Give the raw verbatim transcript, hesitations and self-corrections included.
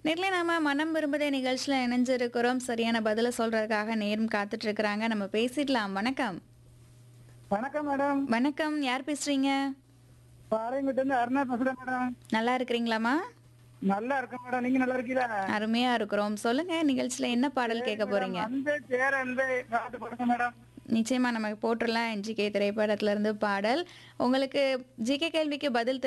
நேர்ல நாம மனம் விரும்புதே நிகழ்ச்சியில இணைஞ்சிருக்கிறோம். சரியான பதில சொல்றதுக்காக நேரம் காத்துட்டு இருக்கிறாங்க. நம்ம பேசிடலாம். வணக்கம். வணக்கம் மேடம். வணக்கம். யார் பேசுறீங்க? பாளையங்கோட்டை இருந்து அருணா பேசுறேன் மேடம். நல்லா இருக்கிறீங்களாம்மா? நல்லா இருக்கேன் மேடம். நீங்க நல்லா இருக்கீங்களா? அருமையா இருக்கிறோம். சொல்லுங்க நிகழ்ச்சியில என்ன பாடல் சரி கேட்க மேடம். போறீங்க? அன்பே பேர அன்பே பாட்டு போடுங்க மேடம். நிச்சயமா நம்ம போட்டுறலாம். என்ஜிகே திரைப்படத்துல இருந்து பாடல். உங்களுக்கு ஜிகே கேள்விக்கு பதில்